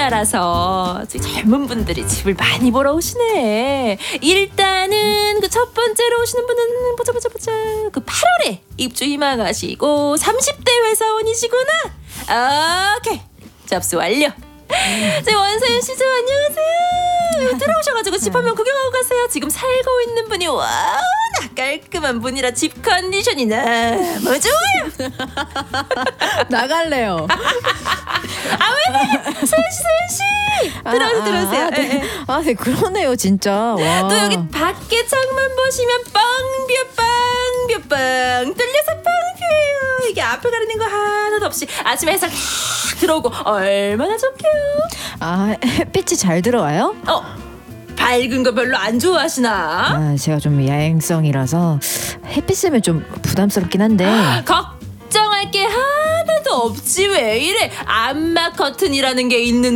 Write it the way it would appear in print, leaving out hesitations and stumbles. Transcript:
날짜라서 젊은 분들이 집을 많이 보러 오시네. 일단은 그 첫 번째로 오시는 분은 보자 그 8월에 입주 희망하시고 30대 회사원이시구나. 오케이, 접수 완료. 원서연 씨죠. 안녕하세요. 들어오셔가지고 집 한번 구경하고 가세요. 지금 살고 있는 분이 워낙 깔끔한 분이라 집 컨디션이 너무 좋아요. 나갈래요. 왜? 서연 씨 들어오세요. 네, 그러네요, 진짜. 와. 또 여기 밖에 창문 보시면 뻥 뚫려서 뻥뷰예요. 이게 앞을 가리는 거 하나도 없이 아침에 햇살 탁 들어오고 얼마나 좋게요. 햇빛이 잘 들어와요? 밝은 거 별로 안 좋아하시나? 제가 좀 야행성이라서 햇빛 쐬면 좀 부담스럽긴 한데. 걱정할 게 하나도 없지. 왜 이래? 암막 커튼이라는 게 있는